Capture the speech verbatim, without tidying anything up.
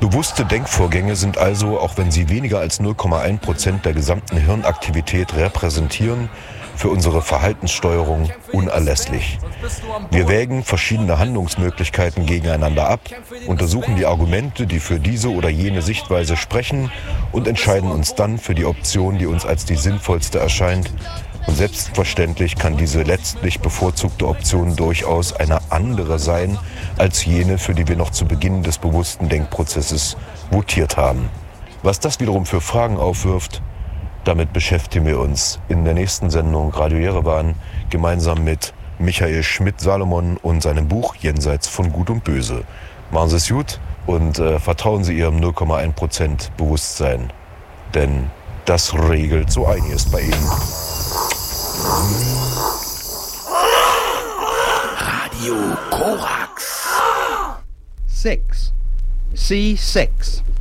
Bewusste Denkvorgänge sind also, auch wenn sie weniger als null Komma eins Prozent der gesamten Hirnaktivität repräsentieren, für unsere Verhaltenssteuerung unerlässlich. Wir wägen verschiedene Handlungsmöglichkeiten gegeneinander ab, untersuchen die Argumente, die für diese oder jene Sichtweise sprechen und entscheiden uns dann für die Option, die uns als die sinnvollste erscheint. Und selbstverständlich kann diese letztlich bevorzugte Option durchaus eine andere sein als jene, für die wir noch zu Beginn des bewussten Denkprozesses votiert haben. Was das wiederum für Fragen aufwirft, damit beschäftigen wir uns in der nächsten Sendung Radio Jerewan gemeinsam mit Michael Schmidt-Salomon und seinem Buch Jenseits von Gut und Böse. Machen Sie es gut und äh, vertrauen Sie Ihrem null Komma eins Prozent Bewusstsein, denn das regelt so einiges bei Ihnen. Radio Korax. Six. C six.